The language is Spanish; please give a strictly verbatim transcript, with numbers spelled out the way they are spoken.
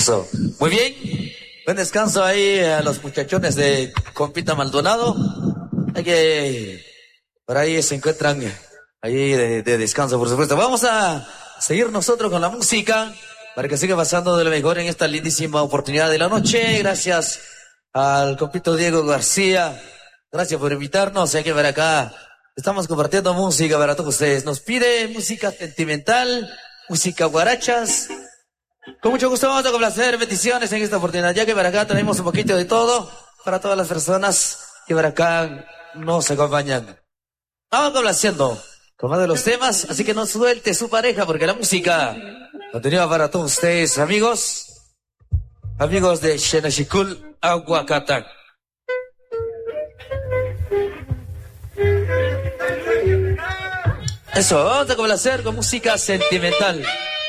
Eso. Muy bien. Buen descanso ahí a los muchachones de Compita Maldonado. Hay que... Por ahí se encuentran ahí de, de descanso, por supuesto. Vamos a seguir nosotros con la música para que siga pasando de lo mejor en esta lindísima oportunidad de la noche. Gracias al compito Diego García. Gracias por invitarnos. Hay que ver acá. Estamos compartiendo música para todos ustedes. Nos pide música sentimental, música guarachas. Con mucho gusto vamos a complacer bendiciones en esta oportunidad, ya que para acá tenemos un poquito de todo para todas las personas que para acá nos acompañan. Vamos complaciendo con más de los temas, así que no suelte su pareja porque la música continúa para todos ustedes, amigos, amigos de Xenachicul Aguacatán. Eso, vamos a complacer con música sentimental.